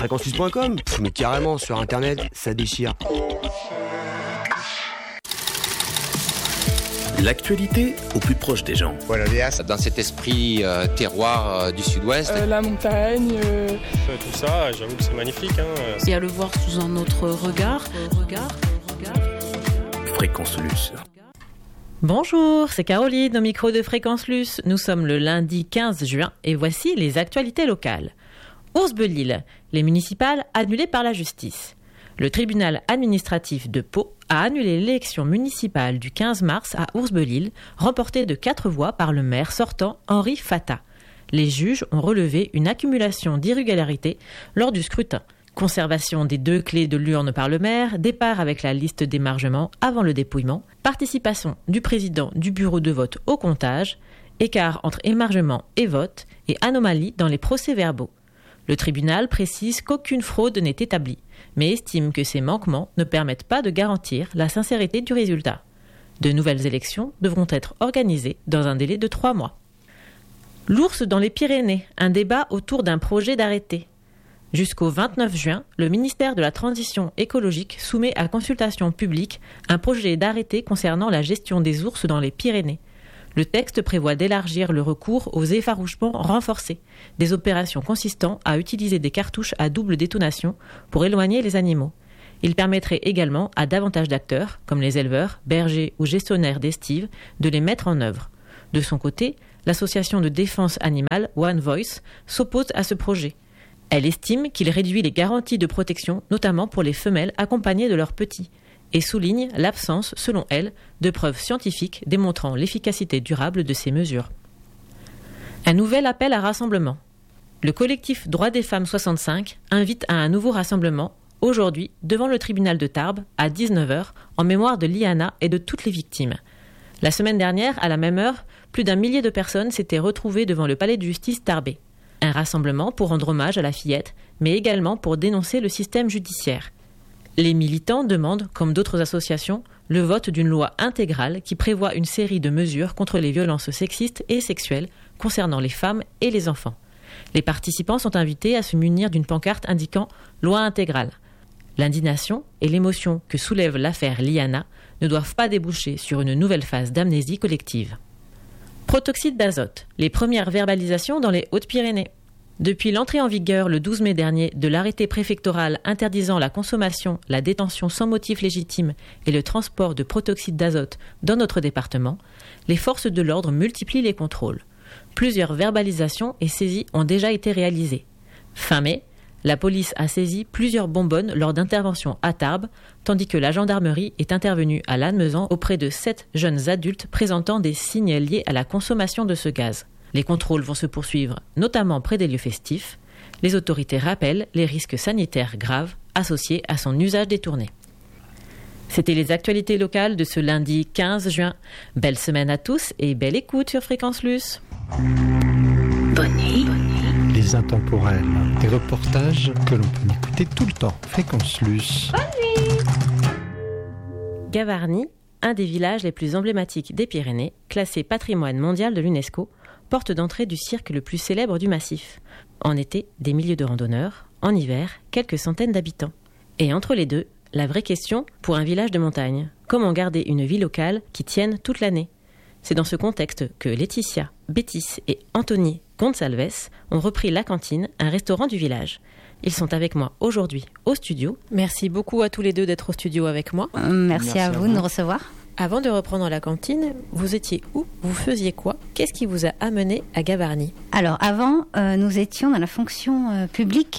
fréquenceluce.com. Mais carrément, sur Internet, ça déchire. L'actualité au plus proche des gens. Dans cet esprit terroir du sud-ouest. La montagne. Tout ça, j'avoue que c'est magnifique. Et à le voir sous un autre regard. Fréquence Luce. Bonjour, c'est Caroline au micro de Fréquence Luce. Nous sommes le lundi 15 juin et voici les actualités locales. Ours-Belil, les municipales annulées par la justice. Le tribunal administratif de Pau a annulé l'élection municipale du 15 mars à Ours-Belil, remportée de 4 voix par le maire sortant Henri Fata. Les juges ont relevé une accumulation d'irrégularités lors du scrutin. Conservation des 2 clés de l'urne par le maire, départ avec la liste d'émargement avant le dépouillement, participation du président du bureau de vote au comptage, écart entre émargement et vote et anomalie dans les procès-verbaux. Le tribunal précise qu'aucune fraude n'est établie, mais estime que ces manquements ne permettent pas de garantir la sincérité du résultat. De nouvelles élections devront être organisées dans un délai de 3 mois. L'ours dans les Pyrénées, un débat autour d'un projet d'arrêté. Jusqu'au 29 juin, le ministère de la Transition écologique soumet à consultation publique un projet d'arrêté concernant la gestion des ours dans les Pyrénées. Le texte prévoit d'élargir le recours aux effarouchements renforcés, des opérations consistant à utiliser des cartouches à double détonation pour éloigner les animaux. Il permettrait également à davantage d'acteurs, comme les éleveurs, bergers ou gestionnaires d'estives, de les mettre en œuvre. De son côté, l'association de défense animale One Voice s'oppose à ce projet. Elle estime qu'il réduit les garanties de protection, notamment pour les femelles accompagnées de leurs petits, et souligne l'absence, selon elle, de preuves scientifiques démontrant l'efficacité durable de ces mesures. Un nouvel appel à rassemblement. Le collectif Droits des femmes 65 invite à un nouveau rassemblement, aujourd'hui, devant le tribunal de Tarbes, à 19h, en mémoire de Liana et de toutes les victimes. La semaine dernière, à la même heure, plus d'1 millier de personnes s'étaient retrouvées devant le palais de justice tarbais. Un rassemblement pour rendre hommage à la fillette, mais également pour dénoncer le système judiciaire. Les militants demandent, comme d'autres associations, le vote d'une loi intégrale qui prévoit une série de mesures contre les violences sexistes et sexuelles concernant les femmes et les enfants. Les participants sont invités à se munir d'une pancarte indiquant « loi intégrale ». L'indignation et l'émotion que soulève l'affaire Liana ne doivent pas déboucher sur une nouvelle phase d'amnésie collective. Protoxyde d'azote, les premières verbalisations dans les Hautes-Pyrénées. Depuis l'entrée en vigueur le 12 mai dernier de l'arrêté préfectoral interdisant la consommation, la détention sans motif légitime et le transport de protoxyde d'azote dans notre département, les forces de l'ordre multiplient les contrôles. Plusieurs verbalisations et saisies ont déjà été réalisées. Fin mai, la police a saisi plusieurs bonbonnes lors d'interventions à Tarbes, tandis que la gendarmerie est intervenue à Lannemezan auprès de 7 jeunes adultes présentant des signes liés à la consommation de ce gaz. Les contrôles vont se poursuivre, notamment près des lieux festifs. Les autorités rappellent les risques sanitaires graves associés à son usage détourné. C'était les actualités locales de ce lundi 15 juin. Belle semaine à tous et belle écoute sur Fréquence Luce. Bonne nuit. Les intemporels, des reportages que l'on peut écouter tout le temps. Fréquence Luce. Bonne nuit. Gavarnie, un des villages les plus emblématiques des Pyrénées, classé patrimoine mondial de l'UNESCO, porte d'entrée du cirque le plus célèbre du massif. En été, des milliers de randonneurs. En hiver, quelques centaines d'habitants. Et entre les deux, la vraie question pour un village de montagne. Comment garder une vie locale qui tienne toute l'année ? C'est dans ce contexte que Laetitia, Bétis et Anthony Gonçalves ont repris La Cantine, un restaurant du village. Ils sont avec moi aujourd'hui au studio. Merci beaucoup à tous les deux d'être au studio avec moi. Merci à vous de nous recevoir. Avant de reprendre La Cantine, vous étiez où ? Vous faisiez quoi ? Qu'est-ce qui vous a amené à Gavarnie ? Alors avant, nous étions dans la fonction publique.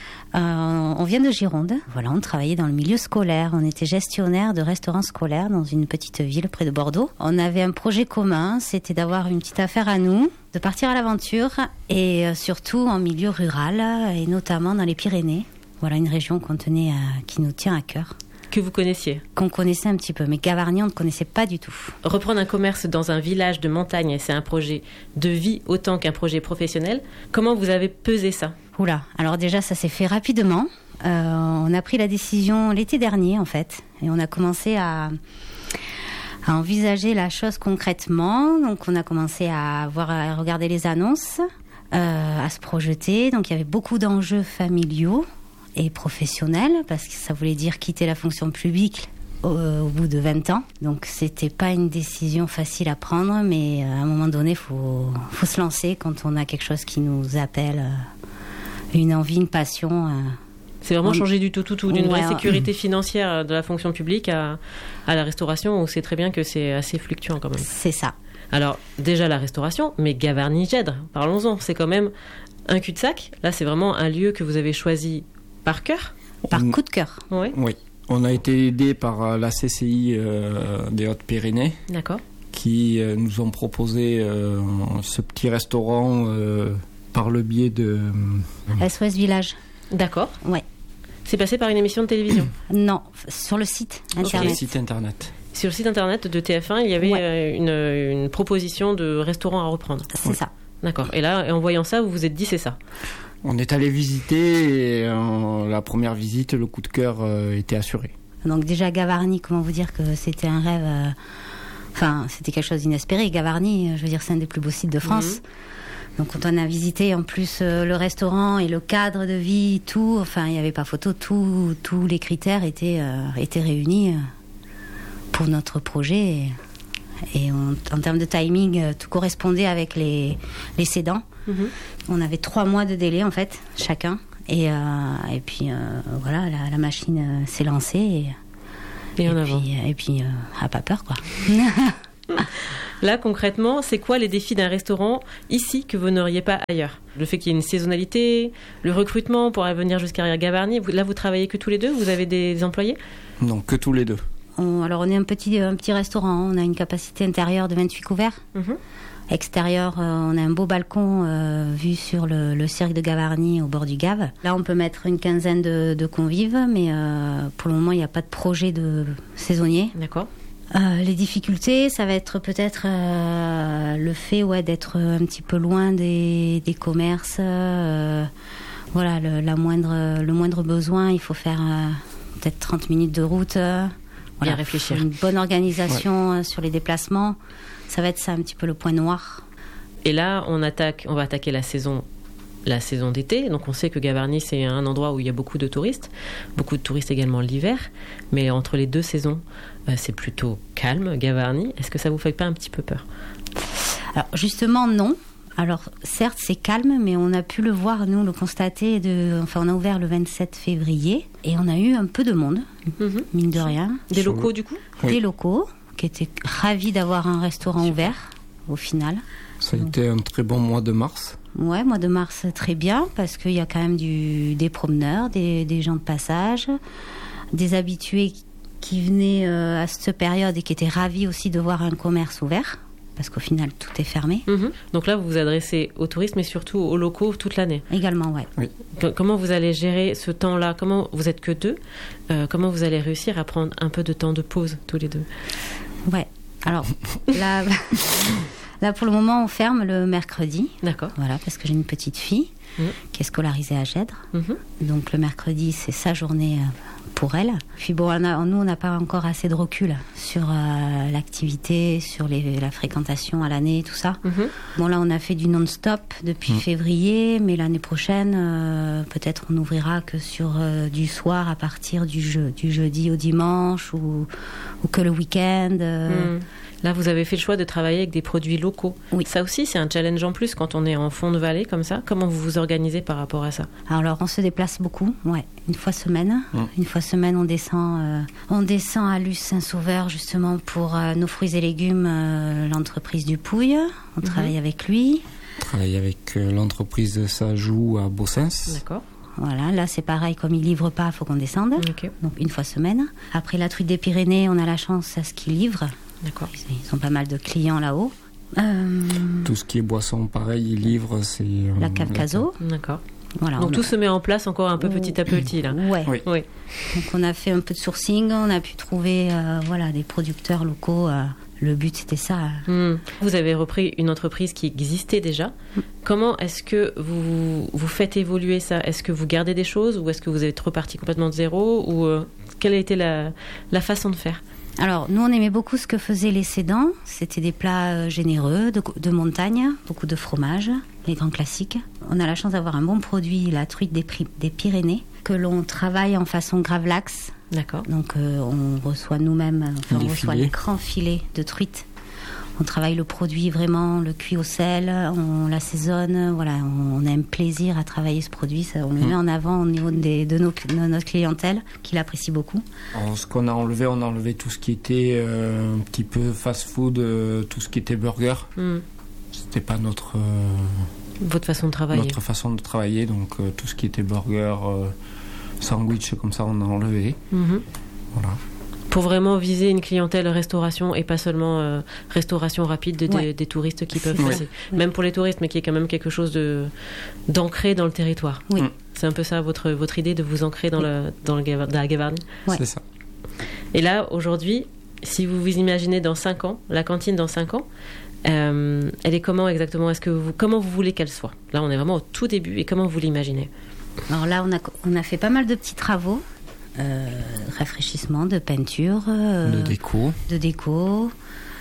On vient de Gironde. Voilà, on travaillait dans le milieu scolaire. On était gestionnaire de restaurants scolaires dans une petite ville près de Bordeaux. On avait un projet commun, c'était d'avoir une petite affaire à nous, de partir à l'aventure et surtout en milieu rural et notamment dans les Pyrénées. Voilà une région qui nous tient à cœur. Que vous connaissiez ? Qu'on connaissait un petit peu, mais Gavarnie, on ne connaissait pas du tout. Reprendre un commerce dans un village de montagne, c'est un projet de vie autant qu'un projet professionnel. Comment vous avez pesé ça ? Oula, alors déjà, ça s'est fait rapidement. On a pris la décision l'été dernier, en fait. Et on a commencé à envisager la chose concrètement. Donc, on a commencé à regarder les annonces, à se projeter. Donc, il y avait beaucoup d'enjeux familiaux. et professionnel, parce que ça voulait dire quitter la fonction publique au bout de 20 ans. Donc c'était pas une décision facile à prendre, mais à un moment donné, faut se lancer quand on a quelque chose qui nous appelle, une envie, une passion. C'est vraiment changer du tout, d'une vraie sécurité financière de la fonction publique à la restauration, où on sait très bien que c'est assez fluctuant quand même. C'est ça. Alors déjà la restauration, mais Gavarnie-Gèdre, parlons-en, c'est quand même un cul-de-sac. Là c'est vraiment un lieu que vous avez choisi par cœur. Par coup de cœur. Oui. On a été aidé par la CCI des Hautes-Pyrénées. D'accord. Qui nous ont proposé ce petit restaurant par le biais de... SOS Village. D'accord. Ouais. C'est passé par une émission de télévision? Non, sur le site internet. Sur le site internet. Sur le site internet de TF1, il y avait une proposition de restaurant à reprendre. C'est ça. D'accord. Et là, en voyant ça, vous vous êtes dit c'est ça? On est allé visiter et la première visite, le coup de cœur était assuré. Donc déjà Gavarnie, comment vous dire que c'était un rêve, c'était quelque chose d'inespéré. Gavarnie, je veux dire, c'est un des plus beaux sites de France. Donc quand on a visité en plus le restaurant et le cadre de vie, tout, il n'y avait pas photo, tous les critères étaient réunis pour notre projet. Et en termes de timing, tout correspondait avec les cédants. On avait 3 mois de délai en fait, chacun. Et puis voilà, la machine s'est lancée. Et puis a pas peur quoi. Là, concrètement, c'est quoi les défis d'un restaurant ici que vous n'auriez pas ailleurs? Le fait qu'il y ait une saisonnalité, le recrutement pour venir jusqu'à Gavarnie. Là, vous travaillez que tous les deux? Vous avez des employés? Non, que tous les deux. Alors, on est un petit restaurant. On a une capacité intérieure de 28 couverts. Extérieur, on a un beau balcon vu sur le cirque de Gavarnie au bord du Gave. Là, on peut mettre une quinzaine de convives, mais pour le moment, il n'y a pas de projet de saisonnier. D'accord. Les difficultés, ça va être peut-être le fait d'être un petit peu loin des commerces. Voilà, le moindre besoin, il faut faire peut-être 30 minutes de route. Bien réfléchir. Une bonne organisation sur les déplacements. Ça va être ça un petit peu le point noir. Et là, on va attaquer la saison d'été. Donc on sait que Gavarnie, c'est un endroit où il y a beaucoup de touristes également l'hiver. Mais entre les deux saisons, c'est plutôt calme, Gavarnie. Est-ce que ça vous fait pas un petit peu peur? Alors justement, non. Alors certes, c'est calme, mais on a pu le voir, nous, le constater. On a ouvert le 27 février et on a eu un peu de monde, mine de rien. Des locaux, du coup? Des locaux qui étaient ravis d'avoir un restaurant ouvert, au final. Ça a été un très bon mois de mars. Ouais, mois de mars, très bien, parce qu'il y a quand même des promeneurs, des gens de passage, des habitués qui venaient à cette période et qui étaient ravis aussi de voir un commerce ouvert, parce qu'au final, tout est fermé. Donc là, vous vous adressez aux touristes, mais surtout aux locaux toute l'année. Également, ouais. Oui. Comment vous allez gérer ce temps-là? Comment vous êtes que deux? Comment vous allez réussir à prendre un peu de temps de pause tous les deux? Ouais. Alors là, pour le moment, on ferme le mercredi. D'accord. Voilà, parce que j'ai une petite fille qui est scolarisée à Gèdre. Donc le mercredi, c'est sa journée pour elle. Puis bon, nous, on n'a pas encore assez de recul sur l'activité, sur la fréquentation à l'année, tout ça. Bon, là, on a fait du non-stop depuis février, mais l'année prochaine, peut-être on n'ouvrira que sur du soir à partir du jeudi au dimanche ou que le week-end. Là, vous avez fait le choix de travailler avec des produits locaux. Oui. Ça aussi, c'est un challenge en plus quand on est en fond de vallée comme ça. Comment vous vous organisez par rapport à ça? Alors, on se déplace beaucoup, une fois semaine. Une fois semaine, on descend à Luce Saint-Sauveur, justement, pour nos fruits et légumes, l'entreprise du Pouille. On travaille avec lui. On travaille avec l'entreprise Sajou à Bossens. D'accord. Voilà, là c'est pareil, comme ils livrent pas, il faut qu'on descende. Okay. Donc une fois semaine. Après la truite des Pyrénées, on a la chance à ce qu'ils livrent. D'accord. Ils ont pas mal de clients là-haut. Tout ce qui est boisson, pareil, ils livrent, c'est... la cave Caso. D'accord. Voilà, donc tout se met en place encore un peu petit à petit là. Ouais. Oui. Donc on a fait un peu de sourcing, on a pu trouver des producteurs locaux. Le but c'était ça. Vous avez repris une entreprise qui existait déjà. Comment est-ce que vous faites évoluer ça? Est-ce que vous gardez des choses ou est-ce que vous êtes reparti complètement de zéro ou quelle a été la façon de faire? Alors, nous, on aimait beaucoup ce que faisaient les cédants. C'était des plats généreux, de montagne, beaucoup de fromage. les grands classiques. On a la chance d'avoir un bon produit, la truite des Pyrénées, que l'on travaille en façon gravlax. D'accord. Donc on reçoit nous-mêmes, on reçoit les grands filets de truite. On travaille le produit vraiment, le cuit au sel, on l'assaisonne, voilà, on a un plaisir à travailler ce produit, ça, on le met en avant au niveau de notre clientèle, qui l'apprécie beaucoup. Alors, ce qu'on a enlevé, on a enlevé tout ce qui était un petit peu fast-food, tout ce qui était burger. C'était pas votre façon de travailler. Notre façon de travailler, donc tout ce qui était burger, sandwich, comme ça, on a enlevé. Voilà. Pour vraiment viser une clientèle restauration et pas seulement restauration rapide des touristes qui peuvent passer. Même pour les touristes, mais qui est quand même quelque chose d'ancré dans le territoire. Oui. C'est un peu ça votre idée, de vous ancrer dans la Gavarnie. C'est ça. Et là, aujourd'hui, si vous vous imaginez dans 5 ans, la cantine dans 5 ans, elle est comment exactement? Comment vous voulez qu'elle soit? Là, on est vraiment au tout début. Et comment vous l'imaginez? Alors là, on a fait pas mal de petits travaux. Rafraîchissement, de peinture, de déco.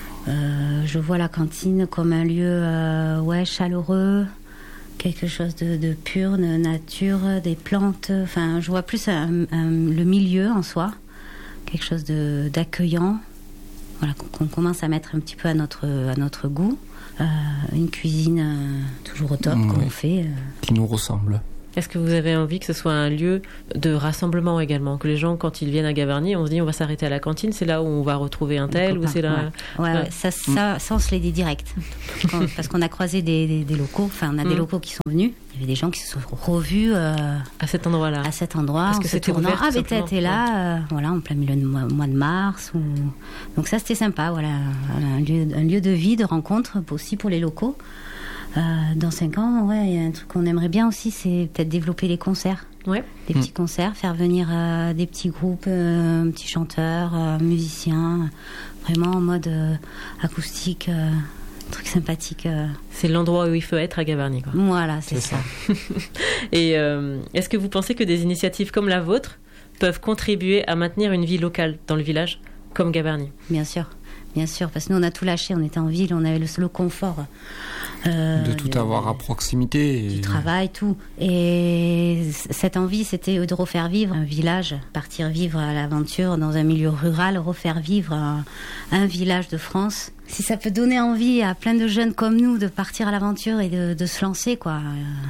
Je vois la cantine comme un lieu chaleureux, quelque chose de pur, de nature, des plantes. Enfin, je vois plus le milieu en soi, quelque chose d'accueillant. Voilà, qu'on commence à mettre un petit peu à notre goût. Une cuisine toujours au top, comme on fait. Qui nous ressemble. Est-ce que vous avez envie que ce soit un lieu de rassemblement également? Que les gens, quand ils viennent à Gavarnie, on se dit on va s'arrêter à la cantine, c'est là où on va retrouver un tel, ou c'est là... Ça, on se l'est dit direct. Parce qu'on a croisé des locaux, enfin on a des locaux qui sont venus. Il y avait des gens qui se sont revus à cet endroit-là. À cet endroit, parce que c'était ouvert. Ah, t'es là, voilà, en plein milieu du mois de mars. Donc ça, c'était sympa, voilà. Un lieu de vie, de rencontre, aussi pour les locaux. Dans 5 ans, il y a un truc qu'on aimerait bien aussi, c'est peut-être développer les concerts. Des petits concerts, faire venir des petits groupes, petits chanteurs, musiciens, vraiment en mode acoustique, truc sympathique. C'est l'endroit où il faut être à Gavarnie, quoi. Voilà, c'est ça. Et est-ce que vous pensez que des initiatives comme la vôtre peuvent contribuer à maintenir une vie locale dans le village, comme Gavarnie? Bien sûr, parce que nous on a tout lâché, on était en ville, on avait le confort. De tout avoir à proximité. Du travail, tout. Et cette envie, c'était de refaire vivre un village, partir vivre à l'aventure dans un milieu rural, refaire vivre un village de France. Si ça peut donner envie à plein de jeunes comme nous de partir à l'aventure et de se lancer, quoi.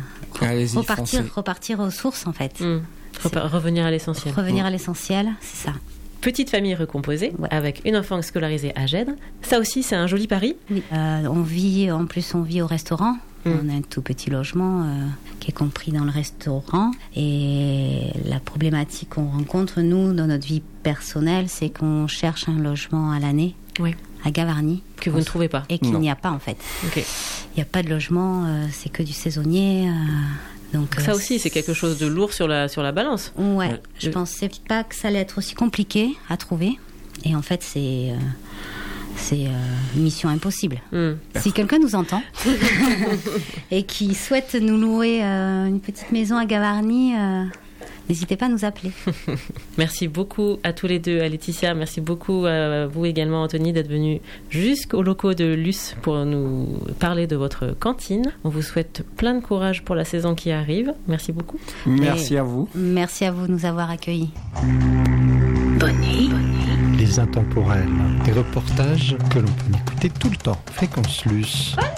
Repartir aux sources, en fait. Revenir à l'essentiel. Revenir à l'essentiel, c'est ça. Petite famille recomposée, avec une enfant scolarisée à Gênes. Ça aussi, c'est un joli pari. Oui. On vit au restaurant. On a un tout petit logement qui est compris dans le restaurant. Et la problématique qu'on rencontre, nous, dans notre vie personnelle, c'est qu'on cherche un logement à l'année à Gavarnie. Que vous ne trouvez pas. Et qu'il n'y a pas, en fait. Okay. Il n'y a pas de logement, c'est que du saisonnier. Donc, ça aussi, c'est quelque chose de lourd sur la balance. Ouais, je pensais pas que ça allait être aussi compliqué à trouver. Et en fait, c'est une mission impossible. Si quelqu'un nous entend et qui souhaite nous louer une petite maison à Gavarnie, n'hésitez pas à nous appeler. Merci beaucoup à tous les deux, à Laetitia. Merci beaucoup à vous également, Anthony, d'être venu jusqu'aux locaux de Luce pour nous parler de votre cantine. On vous souhaite plein de courage pour la saison qui arrive. Merci beaucoup. Merci à vous. Merci à vous de nous avoir accueillis. Bonnie. Les intemporels, des reportages que l'on peut écouter tout le temps. Fréquence Luce.